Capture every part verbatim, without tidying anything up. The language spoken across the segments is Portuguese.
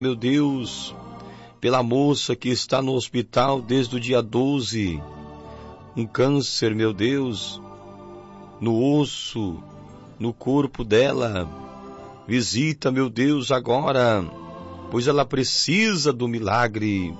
meu Deus, pela moça que está no hospital desde o dia doze, um câncer, meu Deus, no osso, no corpo dela. Visita, meu Deus, agora, pois ela precisa do milagre.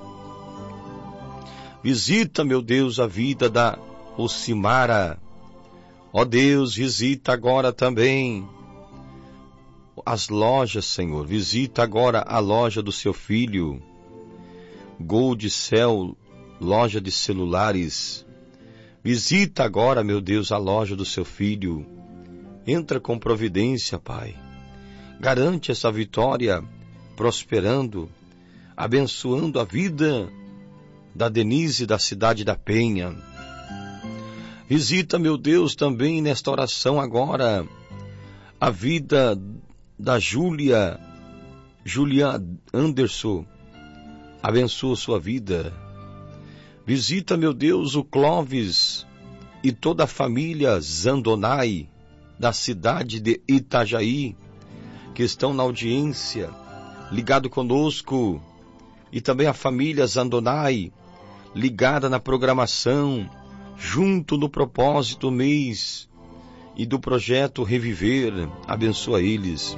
Visita, meu Deus, a vida da Ocimara. Ó Deus, visita agora também as lojas, Senhor. Visita agora a loja do seu filho. Gold Cell, loja de celulares. Visita agora, meu Deus, a loja do seu filho. Entra com providência, Pai. Garante essa vitória, prosperando, abençoando a vida da Denise da cidade da Penha. Visita, meu Deus, também nesta oração agora, a vida da Júlia, Julia Anderson. Abençoa sua vida. Visita, meu Deus, o Clóvis e toda a família Zandonai, da cidade de Itajaí, que estão na audiência, ligado conosco, e também a família Zandonai, ligada na programação, junto no propósito mês e do projeto Reviver. Abençoa eles.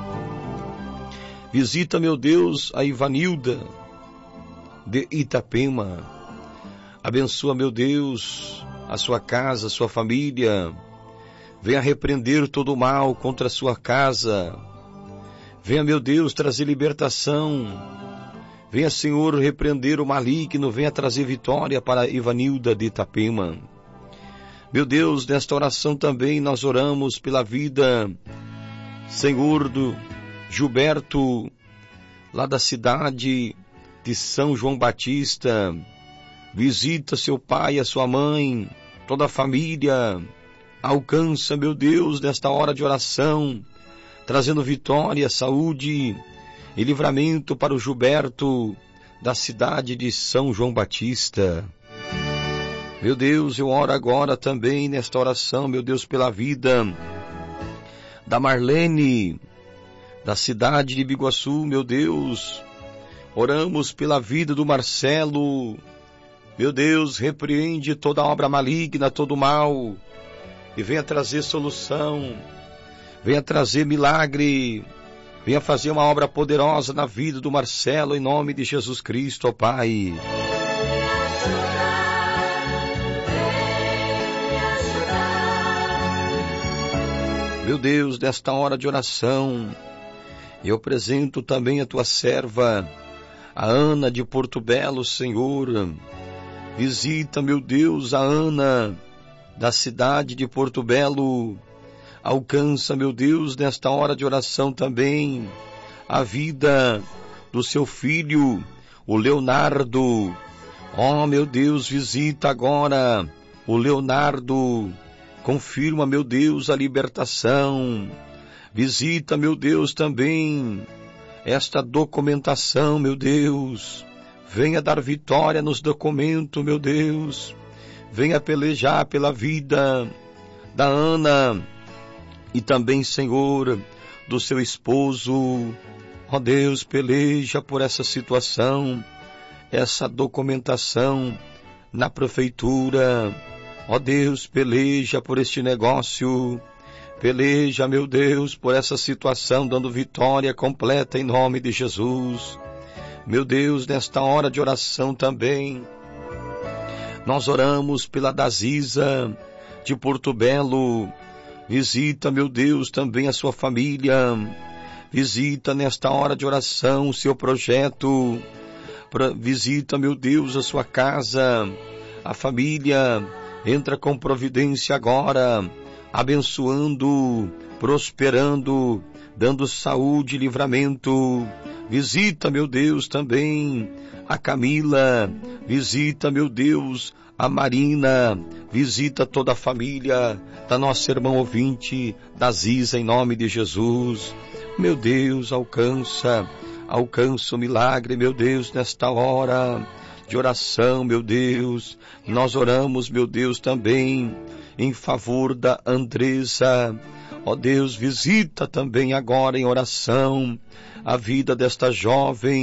Visita, meu Deus, a Ivanilda de Itapema. Abençoa, meu Deus, a sua casa, a sua família. Venha repreender todo o mal contra a sua casa. Venha, meu Deus, trazer libertação. Venha, Senhor, repreender o maligno. Venha trazer vitória para Ivanilda de Itapema. Meu Deus, nesta oração também nós oramos pela vida, Senhor, do Gilberto, lá da cidade de São João Batista. Visita seu pai, a sua mãe, toda a família. Alcança, meu Deus, nesta hora de oração, trazendo vitória, saúde e livramento para o Gilberto, da cidade de São João Batista. Meu Deus, eu oro agora também nesta oração, meu Deus, pela vida da Marlene, da cidade de Biguaçu, meu Deus. Oramos pela vida do Marcelo. Meu Deus, repreende toda obra maligna, todo mal, e venha trazer solução, venha trazer milagre, venha fazer uma obra poderosa na vida do Marcelo, em nome de Jesus Cristo, ó Pai. Meu Deus, nesta hora de oração, eu apresento também a tua serva, a Ana de Porto Belo, Senhor. Visita, meu Deus, a Ana da cidade de Porto Belo. Alcança, meu Deus, nesta hora de oração também a vida do seu filho, o Leonardo. Oh, meu Deus, visita agora o Leonardo. Confirma, meu Deus, a libertação. Visita, meu Deus, também esta documentação, meu Deus. Venha dar vitória nos documentos, meu Deus. Venha pelejar pela vida da Ana e também, Senhor, do seu esposo. Ó Deus, peleja por essa situação, essa documentação na prefeitura. Ó Deus, peleja por este negócio. Peleja, meu Deus, por essa situação, dando vitória completa em nome de Jesus. Meu Deus, nesta hora de oração também, nós oramos pela Daziza de Porto Belo. Visita, meu Deus, também a sua família. Visita nesta hora de oração o seu projeto. Visita, meu Deus, a sua casa, a família. Entra com providência agora, abençoando, prosperando, dando saúde e livramento. Visita, meu Deus, também a Camila. Visita, meu Deus, a Marina. Visita toda a família da nossa irmã ouvinte, da Ziza, em nome de Jesus. Meu Deus, alcança, alcança o milagre, meu Deus, nesta hora de oração, meu Deus. Nós oramos, meu Deus, também em favor da Andressa. Ó Deus, visita também agora em oração a vida desta jovem